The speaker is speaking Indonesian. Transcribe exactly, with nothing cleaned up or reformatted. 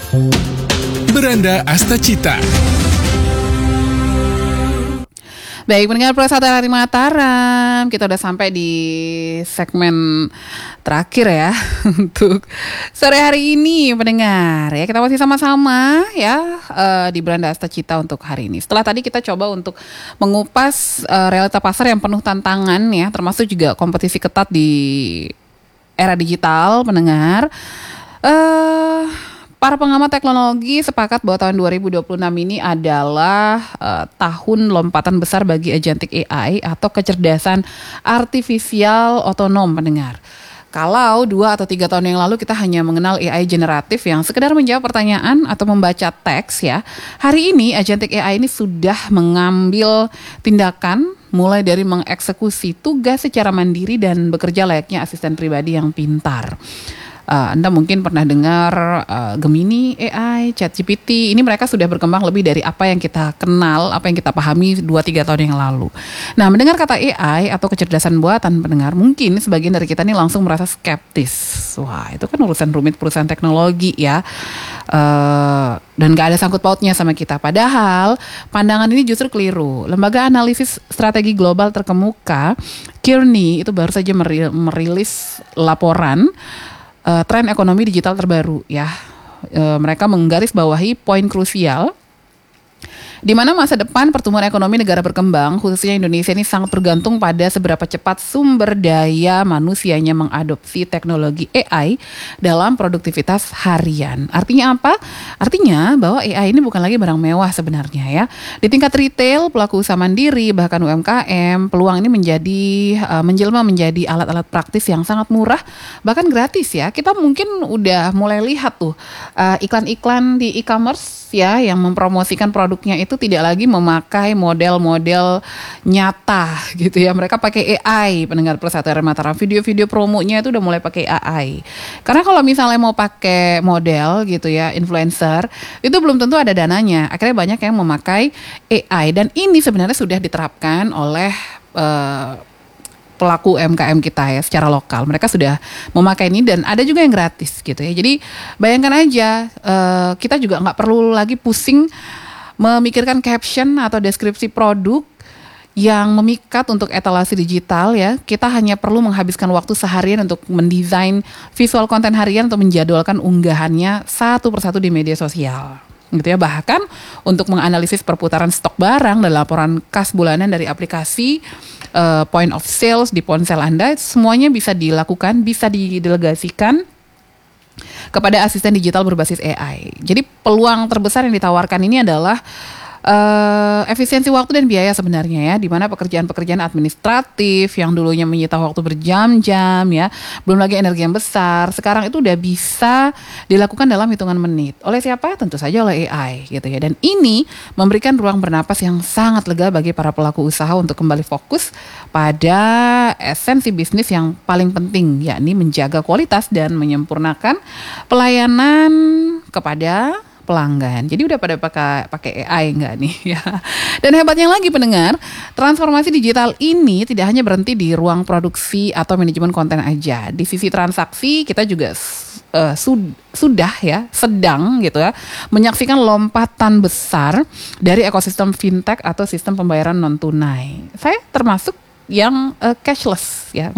Beranda Astacita. Baik, pendengar Pro satu R R I Mataram, kita udah sampai di segmen terakhir ya untuk sore hari ini, pendengar ya. Kita masih sama-sama ya uh, di Beranda Astacita untuk hari ini. Setelah tadi kita coba untuk mengupas uh, realita pasar yang penuh tantangan ya, termasuk juga kompetisi ketat di era digital, pendengar. Uh, Para pengamat teknologi sepakat bahwa tahun dua ribu dua puluh enam ini adalah uh, tahun lompatan besar bagi agentic A I atau kecerdasan artifisial otonom, pendengar. Kalau dua atau tiga tahun yang lalu kita hanya mengenal A I generatif yang sekedar menjawab pertanyaan atau membaca teks ya, hari ini agentic A I ini sudah mengambil tindakan mulai dari mengeksekusi tugas secara mandiri dan bekerja layaknya asisten pribadi yang pintar. Uh, Anda mungkin pernah dengar uh, Gemini A I, ChatGPT. Ini mereka sudah berkembang lebih dari apa yang kita kenal, apa yang kita pahami dua tiga tahun yang lalu. Nah, mendengar kata A I atau kecerdasan buatan, pendengar, mungkin sebagian dari kita ini langsung merasa skeptis. Wah, itu kan urusan rumit perusahaan teknologi ya. Uh, dan gak ada sangkut pautnya sama kita. Padahal pandangan ini justru keliru. Lembaga analisis strategi global terkemuka, Kearney, itu baru saja merilis laporan Uh, tren ekonomi digital terbaru ya. Uh, mereka menggarisbawahi poin krusial di mana masa depan pertumbuhan ekonomi negara berkembang, khususnya Indonesia, ini sangat bergantung pada seberapa cepat sumber daya manusianya mengadopsi teknologi A I dalam produktivitas harian. Artinya apa? Artinya bahwa A I ini bukan lagi barang mewah sebenarnya ya. Di tingkat retail, pelaku usaha mandiri, bahkan U M K M, peluang ini menjadi uh, menjelma menjadi alat-alat praktis yang sangat murah, bahkan gratis ya. Kita mungkin udah mulai lihat tuh uh, iklan-iklan di e-commerce ya yang mempromosikan produknya itu tidak lagi memakai model-model nyata gitu ya. Mereka pakai A I, pendengar Plus satu R R I Mataram. Video-video promonya itu udah mulai pakai A I. Karena kalau misalnya mau pakai model gitu ya, influencer, itu belum tentu ada dananya. Akhirnya banyak yang memakai A I, dan ini sebenarnya sudah diterapkan oleh uh, pelaku U M K M kita ya secara lokal. Mereka sudah memakai ini dan ada juga yang gratis gitu ya. Jadi bayangkan aja, uh, kita juga nggak perlu lagi pusing memikirkan caption atau deskripsi produk yang memikat untuk etalase digital ya. Kita hanya perlu menghabiskan waktu seharian untuk mendesain visual konten harian atau menjadwalkan unggahannya satu persatu di media sosial gitu ya. Bahkan untuk menganalisis perputaran stok barang dan laporan kas bulanan dari aplikasi uh, point of sales di ponsel Anda, semuanya bisa dilakukan, bisa didelegasikan kepada asisten digital berbasis A I. Jadi peluang terbesar yang ditawarkan ini adalah Uh, efisiensi waktu dan biaya sebenarnya ya, di mana pekerjaan-pekerjaan administratif yang dulunya menyita waktu berjam-jam ya, belum lagi energi yang besar, sekarang itu udah bisa dilakukan dalam hitungan menit. Oleh siapa? Tentu saja oleh A I gitu ya. Dan ini memberikan ruang bernapas yang sangat lega bagi para pelaku usaha untuk kembali fokus pada esensi bisnis yang paling penting, yakni menjaga kualitas dan menyempurnakan pelayanan kepada pelanggan. Jadi udah pada pakai pakai A I enggak nih ya. Dan hebatnya lagi, pendengar, transformasi digital ini tidak hanya berhenti di ruang produksi atau manajemen konten aja. Di sisi transaksi kita juga uh, sud- sudah ya sedang gitu ya menyaksikan lompatan besar dari ekosistem fintech atau sistem pembayaran non tunai. Saya termasuk yang uh, cashless ya.